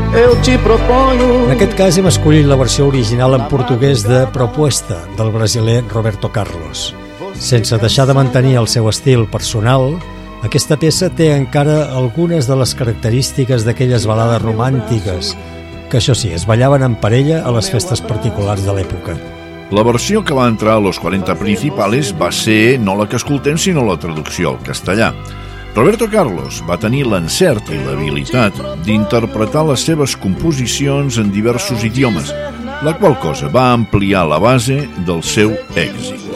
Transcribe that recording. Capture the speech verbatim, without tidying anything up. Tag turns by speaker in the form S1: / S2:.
S1: eu te proponho.
S2: En aquest cas hem escollit la versió original en portuguès de Proposta, del brasiler Roberto Carlos. Sense deixar de mantenir el seu estil personal, aquesta peça té encara algunes de les característiques d'aquelles balades romàntiques que, això sí, es ballaven en parella a les festes particulars de l'època.
S3: La versió que va entrar a los cuarenta Principales va ser no la que escoltem, sinó la traducció al castellà. Roberto Carlos va tenir l'encert i l'habilitat d'interpretar les seves composicions en diversos idiomes, la qual cosa va ampliar la base del seu èxit.